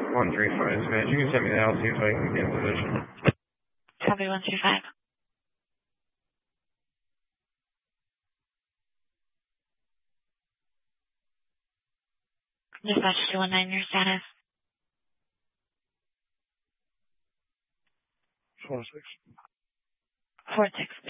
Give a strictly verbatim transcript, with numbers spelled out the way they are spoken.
one three five, man. You can send me the L, see if I can get in position. Copy one three five. Dispatch two one nine, your status. Four six. Four six.